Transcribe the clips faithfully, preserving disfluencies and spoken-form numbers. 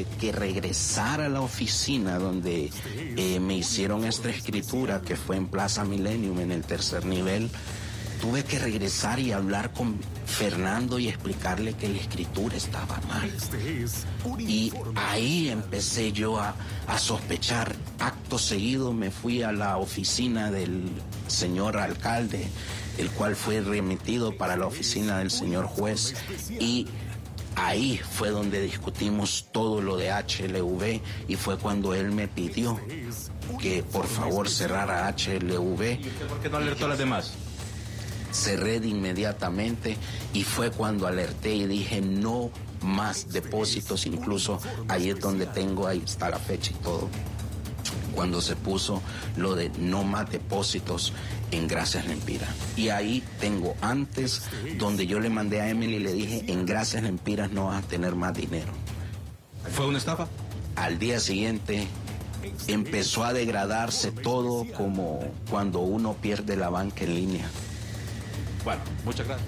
tuve que regresar a la oficina donde eh, me hicieron esta escritura, que fue en Plaza Millennium, en el tercer nivel. Tuve que regresar y hablar con Fernando y explicarle que la escritura estaba mal. Y ahí empecé yo a, a sospechar. Acto seguido me fui a la oficina del señor alcalde, el cual fue remitido para la oficina del señor juez. Y ahí fue donde discutimos todo lo de H L V y fue cuando él me pidió que por favor cerrara H L V. ¿Y usted por qué no alertó a las demás? Cerré de inmediatamente y fue cuando alerté y dije no más depósitos, incluso ahí es donde tengo, ahí está la fecha y todo, cuando se puso lo de no más depósitos en Gracias Lempiras. Y ahí tengo antes donde yo le mandé a Emily y le dije en Gracias Lempiras no vas a tener más dinero. ¿Fue una estafa? Al día siguiente empezó a degradarse todo como cuando uno pierde la banca en línea. Bueno, muchas gracias.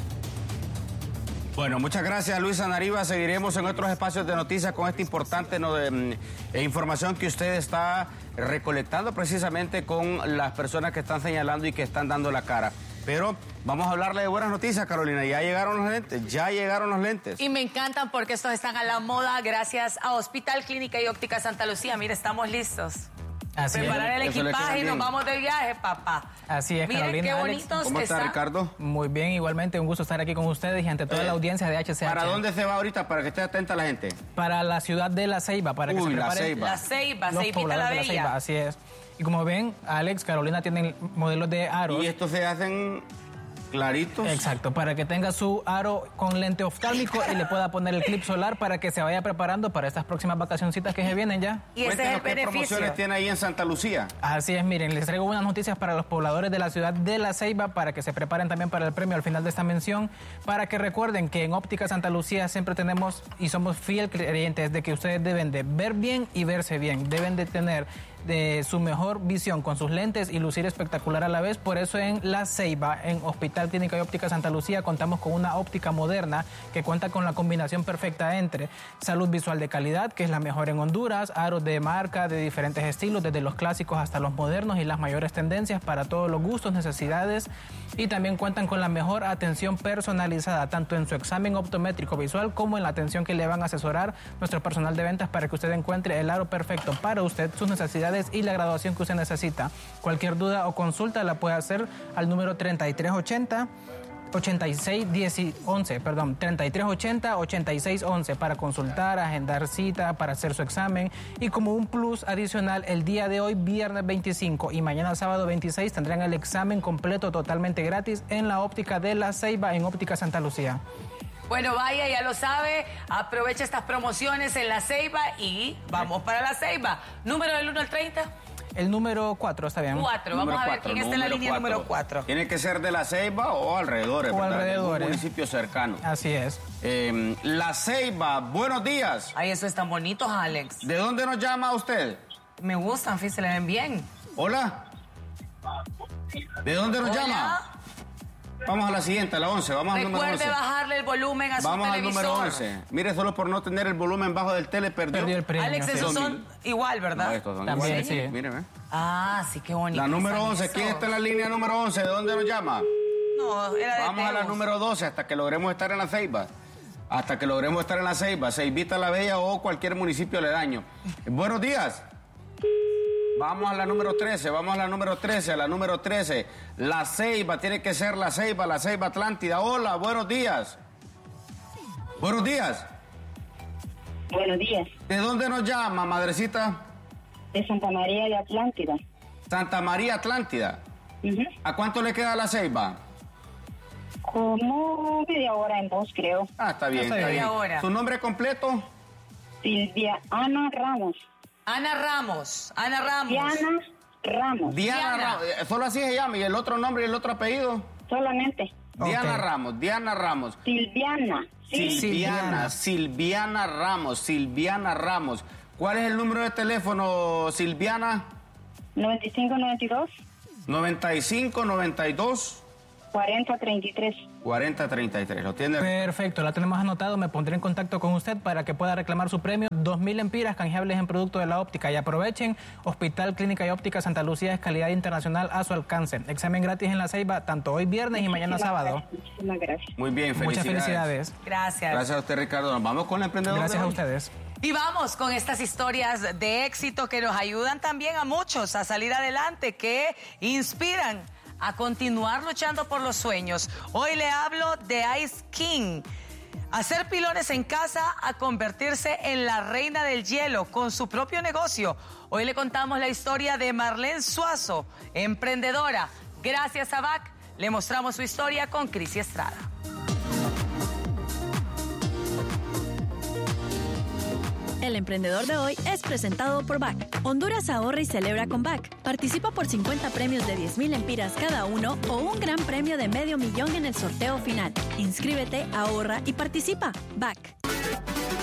Bueno, muchas gracias, Luis Anariba. Seguiremos en otros espacios de noticias con esta importante no, de, eh, información que usted está recolectando precisamente con las personas que están señalando y que están dando la cara. Pero vamos a hablarle de buenas noticias, Carolina. Ya llegaron los lentes, ya llegaron los lentes. Y me encantan porque estos están a la moda gracias a Hospital Clínica y Óptica Santa Lucía. Mire, estamos listos. Así Preparar es. el equipaje y nos vamos de viaje, papá. Así es, Miren Carolina, qué Alex. bonitos ¿Cómo está, están. Ricardo? Muy bien, igualmente un gusto estar aquí con ustedes y ante toda Eh, la audiencia de H C H. ¿Para dónde se va ahorita? Para que esté atenta la gente. Para la ciudad de La Ceiba, para que Uy, se La preparen Ceiba. La Ceiba, los Ceibita pobladores la de La Ceiba, Bella. así es. Y como ven, Alex, Carolina tienen modelos de aros. Y estos se hacen claritos. Exacto, para que tenga su aro con lente oftálmico y le pueda poner el clip solar para que se vaya preparando para estas próximas vacacioncitas que se vienen ya. Y ese es Cuéntenos el qué beneficio. promociones tiene ahí en Santa Lucía. Así es, miren, les traigo unas noticias para los pobladores de la ciudad de La Ceiba para que se preparen también para el premio al final de esta mención, para que recuerden que en Óptica Santa Lucía siempre tenemos y somos fiel creyentes de que ustedes deben de ver bien y verse bien, deben de tener de su mejor visión con sus lentes y lucir espectacular a la vez. Por eso en La Ceiba, en Hospital Clínica y Óptica Santa Lucía, contamos con una óptica moderna que cuenta con la combinación perfecta entre salud visual de calidad, que es la mejor en Honduras, aros de marca de diferentes estilos, desde los clásicos hasta los modernos y las mayores tendencias para todos los gustos, necesidades, y también cuentan con la mejor atención personalizada, tanto en su examen optométrico visual como en la atención que le van a asesorar nuestro personal de ventas para que usted encuentre el aro perfecto para usted, sus necesidades y la graduación que usted necesita. Cualquier duda o consulta la puede hacer al número treinta y tres ochenta ochenta y seis diez once, perdón, treinta y tres ochenta ochenta y seis once para consultar, agendar cita, para hacer su examen. Y como un plus adicional, el día de hoy, viernes veinticinco y mañana sábado veintiséis, tendrán el examen completo totalmente gratis en la óptica de La Ceiba, en Óptica Santa Lucía. Bueno, vaya, ya lo sabe, aprovecha estas promociones en La Ceiba y vamos para La Ceiba. Número del uno al treinta. El número cuatro, está bien. cuatro, vamos Número a ver cuatro, quién está en la número línea cuatro. número cuatro. Tiene que ser de La Ceiba o alrededores, O ¿verdad? alrededores. De un municipio cercano. Así es. Eh, La Ceiba, buenos días. Ay, eso están bonitos, Alex. ¿De dónde nos llama usted? Me gustan, fíjate, se le ven bien. Hola. ¿De dónde nos Hola. llama? Vamos a la siguiente, a la once. Vamos al número Recuerde once. bajarle el volumen a su Vamos al televisor. número once. Mire, solo por no tener el volumen bajo del tele, perdió. Perdió el premio. Alex, sí. esos Son son mil. igual, ¿verdad? No, estos son También, iguales. sí. Mire, ve. Ah, sí, qué bonito. La número están once. esos. ¿Quién está en la línea número once? ¿De dónde nos llama? No, era de Vamos a la Teus. número doce hasta que logremos estar en La Ceiba. Hasta que logremos estar en La Ceiba. Ceibita la Bella o cualquier municipio aledaño. Buenos días. Vamos a la número trece, vamos a la número trece, a la número trece. La Ceiba, tiene que ser La Ceiba, La Ceiba Atlántida. Hola, buenos días. Buenos días. Buenos días. ¿De dónde nos llama, madrecita? De Santa María de Atlántida. Santa María Atlántida. Ujú. ¿A cuánto le queda La Ceiba? Como media hora en voz, creo. Ah, está bien, Está está bien. bien. Media hora. ¿Su nombre completo? Silvia Ana Ramos. Ana Ramos, Ana Ramos. Diana Ramos. Diana, Diana. Ramos. Eh, Solo así se llama. ¿Y el otro nombre y el otro apellido? Solamente. Diana Ok. Ramos, Diana Ramos. Silviana. Sí. Silviana, Silviana Ramos, Silviana Ramos. ¿Cuál es el número de teléfono, Silviana? noventa y cinco noventa y dos. noventa y cinco noventa y dos. cuarenta treinta y tres. cuarenta treinta y tres, ¿lo tiene? Perfecto, la tenemos anotado. Me pondré en contacto con usted para que pueda reclamar su premio. dos mil empiras canjeables en producto de la óptica. Y aprovechen, Hospital Clínica y Óptica Santa Lucía es calidad internacional a su alcance. Examen gratis en La Ceiba, tanto hoy viernes y mañana sábado. Muchísimas gracias. Muy bien, felicidades. Muchas felicidades. Gracias. Gracias a usted, Ricardo. Nos vamos con el emprendedor. Gracias de a hoy. ustedes. Y vamos con estas historias de éxito que nos ayudan también a muchos a salir adelante, que inspiran a continuar luchando por los sueños. Hoy le hablo de Ice King. Hacer pilones en casa a convertirse en la reina del hielo con su propio negocio. Hoy le contamos la historia de Marlene Suazo, emprendedora. Gracias a B A C, le mostramos su historia con Cris Estrada. El emprendedor de hoy es presentado por B A C. Honduras ahorra y celebra con B A C. Participa por cincuenta premios de diez mil empiras cada uno o un gran premio de medio millón en el sorteo final. Inscríbete, ahorra y participa. B A C.